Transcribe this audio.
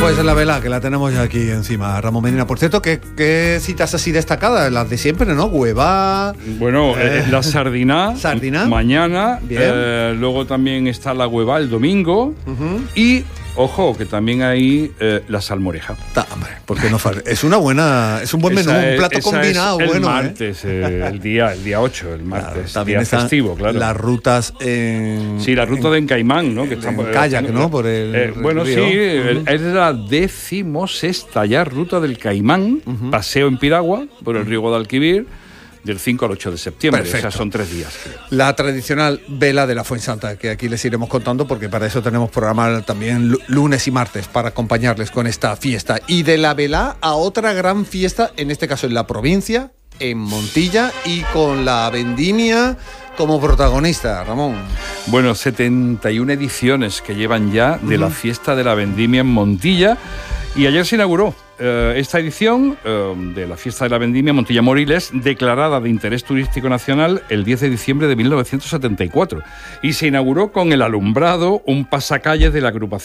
Pues la vela, que la tenemos ya aquí encima, Ramón Medina. Por cierto, ¿qué citas así destacadas? Las de siempre, ¿no? Hueva. Bueno, la sardina. Sardina. Mañana. Luego también está la hueva el domingo. Y, ojo, que también hay la salmoreja. Hombre, porque no es un buen menú, un plato combinado es el bueno. Martes, el día 8, el martes. Claro, también día festivo, claro. Las rutas en... Sí, la ruta de Encaimán, ¿no? Que en kayak, ¿no? Por el bueno, río. Sí, es la 16ª ya ruta del Caimán, paseo en piragua por el río Guadalquivir, del 5 al 8 de septiembre. Perfecto. O sea, son 3 días. La tradicional vela de la Fuensanta, que aquí les iremos contando, porque para eso tenemos programa también lunes y martes, para acompañarles con esta fiesta. Y de la vela a otra gran fiesta, en este caso en la provincia, en Montilla, y con la vendimia como protagonista, Ramón. Bueno, 71 ediciones que llevan ya de la fiesta de la vendimia en Montilla, y ayer se inauguró esta edición de la fiesta de la vendimia Montilla Moriles, declarada de interés turístico nacional el 10 de diciembre de 1974, y se inauguró con el alumbrado, un pasacalles de la agrupación